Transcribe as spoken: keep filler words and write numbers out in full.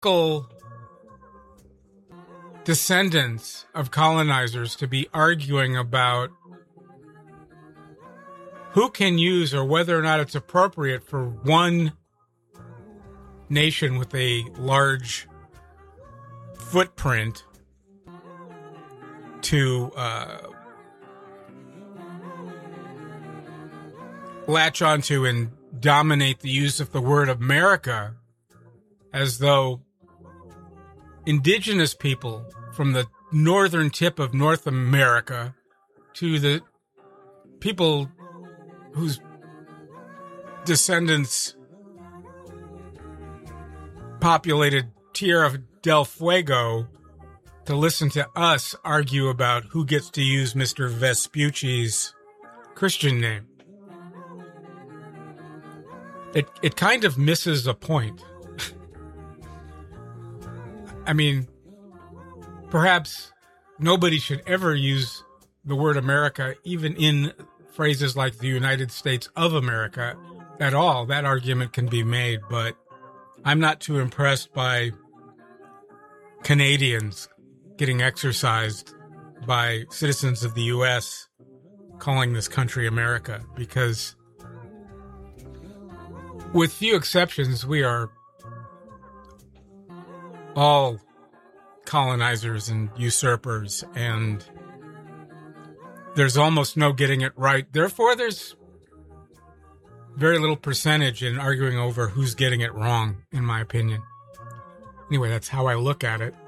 typical descendants of colonizers to be arguing about who can use or whether or not it's appropriate for one nation with a large footprint to uh, latch onto and dominate the use of the word America, as though indigenous people from the northern tip of North America to the people whose descendants populated Tierra del Fuego to listen to us argue about who gets to use Mister Vespucci's Christian name. It it kind of misses a point. I mean, perhaps nobody should ever use the word America, even in phrases like the United States of America, at all. That argument can be made, but I'm not too impressed by Canadians getting exercised by citizens of the U S calling this country America, because with few exceptions, we are all colonizers and usurpers, and there's almost no getting it right. Therefore, there's very little percentage in arguing over who's getting it wrong, in my opinion. Anyway, that's how I look at it.